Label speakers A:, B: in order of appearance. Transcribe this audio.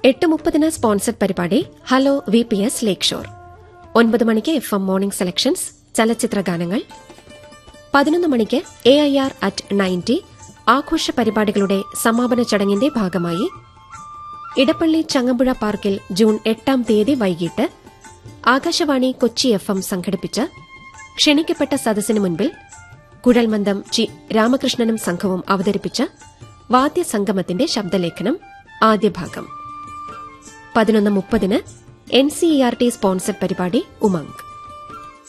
A: 8:30 sponsored പരിപാടി hello VPS ലേക്ക് shore. 9 മണിക്ക് FM morning selections ചലച്ചിത്ര ഗാനങ്ങൾ. 11 മണിക്ക് AIR at 90 ആഘോഷ പരിപാടികളുടെ സമാപന ചടങ്ങിന്റെ ഭാഗമായി ഇടപ്പള്ളി ചങ്ങമ്പുഴ പാർക്കിൽ ജൂൺ 8-ാം തീയതി വൈകിട്ട് ആകാശവാണി കൊച്ചി FM സംഘടിപ്പിച്ച ക്ഷണിക്കപ്പെട്ട സദസ്സിന് മുൻപിൽ കുഴൽമന്ദം രാമകൃഷ്ണനും സംഘവും അവതരിപ്പിച്ച വാദ്യസംഗമത്തിന്റെ ശബ്ദലേഖനം ആദ്യ ഭാഗം. 11:30 NCERT സ്പോൺസർഡ് പരിപാടി ഉമംഗ്.